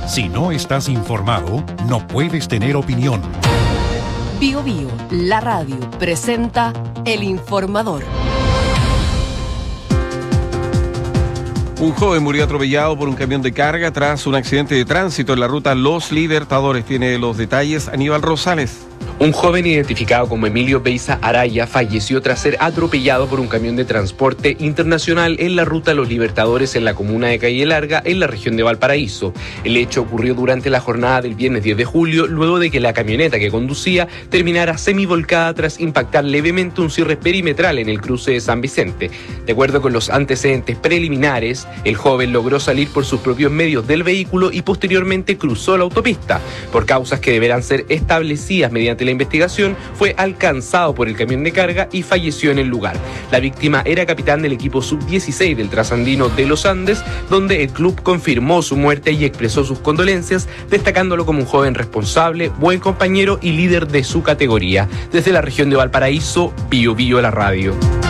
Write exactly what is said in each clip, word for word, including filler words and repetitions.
Si no estás informado, no puedes tener opinión. Bio Bio, la radio, presenta El Informador. Un joven murió atropellado por un camión de carga tras un accidente de tránsito en la ruta Los Libertadores. Tiene los detalles Aníbal Rosales. Un joven identificado como Emilio Beiza Araya falleció tras ser atropellado por un camión de transporte internacional en la ruta Los Libertadores en la comuna de Calle Larga, en la región de Valparaíso. El hecho ocurrió durante la jornada del viernes diez de julio, luego de que la camioneta que conducía terminara semivolcada tras impactar levemente un cierre perimetral en el cruce de San Vicente. De acuerdo con los antecedentes preliminares, el joven logró salir por sus propios medios del vehículo y posteriormente cruzó la autopista. Por causas que deberán ser establecidas mediante la investigación, fue alcanzado por el camión de carga y falleció en el lugar. La víctima era capitán del equipo sub dieciséis del Trasandino de los Andes, donde el club confirmó su muerte y expresó sus condolencias, destacándolo como un joven responsable, buen compañero y líder de su categoría. Desde la región de Valparaíso, Bio Bio la radio.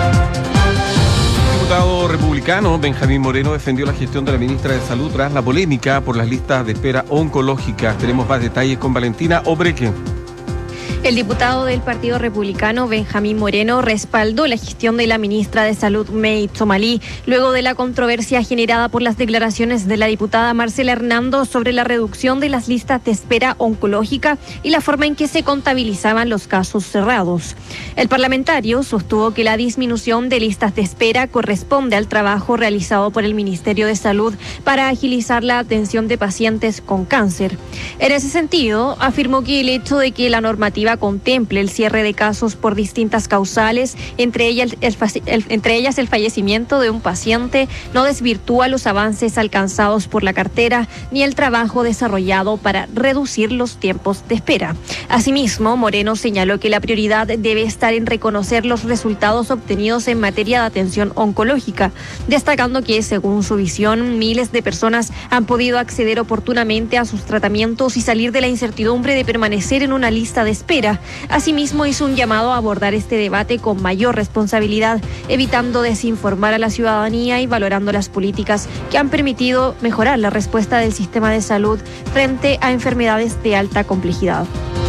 El diputado republicano Benjamín Moreno defendió la gestión de la ministra de Salud tras la polémica por las listas de espera oncológicas. Tenemos más detalles con Valentina Obreque. El diputado del Partido Republicano, Benjamín Moreno, respaldó la gestión de la ministra de Salud, May Somalí, luego de la controversia generada por las declaraciones de la diputada Marcela Hernando sobre la reducción de las listas de espera oncológica y la forma en que se contabilizaban los casos cerrados. El parlamentario sostuvo que la disminución de listas de espera corresponde al trabajo realizado por el Ministerio de Salud para agilizar la atención de pacientes con cáncer. En ese sentido, afirmó que el hecho de que la normativa contemple el cierre de casos por distintas causales, entre ellas el, el, entre ellas el fallecimiento de un paciente, no desvirtúa los avances alcanzados por la cartera ni el trabajo desarrollado para reducir los tiempos de espera. Asimismo, Moreno señaló que la prioridad debe estar en reconocer los resultados obtenidos en materia de atención oncológica, destacando que, según su visión, miles de personas han podido acceder oportunamente a sus tratamientos y salir de la incertidumbre de permanecer en una lista de espera. Asimismo, hizo un llamado a abordar este debate con mayor responsabilidad, evitando desinformar a la ciudadanía y valorando las políticas que han permitido mejorar la respuesta del sistema de salud frente a enfermedades de alta complejidad.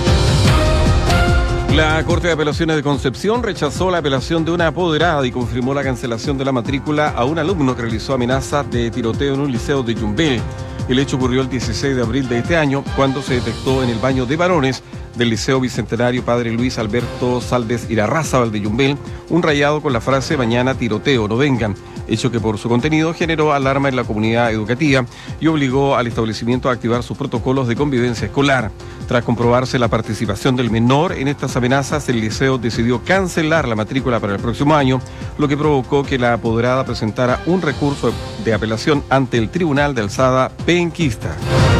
La Corte de Apelaciones de Concepción rechazó la apelación de una apoderada y confirmó la cancelación de la matrícula a un alumno que realizó amenazas de tiroteo en un liceo de Yumbel. El hecho ocurrió el dieciséis de abril de este año, cuando se detectó en el baño de varones del Liceo Bicentenario Padre Luis Alberto Saldes Irarrázaval de Yumbel un rayado con la frase "mañana tiroteo, no vengan", hecho que por su contenido generó alarma en la comunidad educativa y obligó al establecimiento a activar sus protocolos de convivencia escolar. Tras comprobarse la participación del menor en estas amenazas, el liceo decidió cancelar la matrícula para el próximo año, lo que provocó que la apoderada presentara un recurso de apelación ante el Tribunal de Alzada Penquista.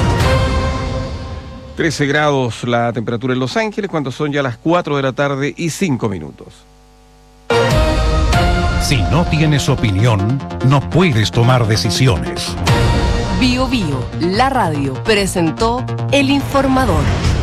trece grados la temperatura en Los Ángeles, cuando son ya las cuatro de la tarde y cinco minutos. Si no tienes opinión, no puedes tomar decisiones. Bio Bio, la radio, presentó El Informador.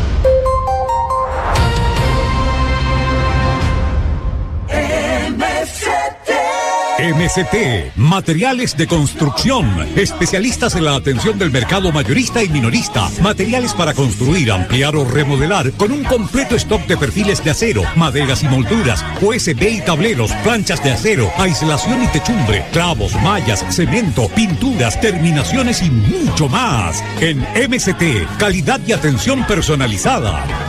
M C T, materiales de construcción, especialistas en la atención del mercado mayorista y minorista, materiales para construir, ampliar o remodelar, con un completo stock de perfiles de acero, maderas y molduras, U S B y tableros, planchas de acero, aislación y techumbre, clavos, mallas, cemento, pinturas, terminaciones y mucho más. En M C T, calidad y atención personalizada.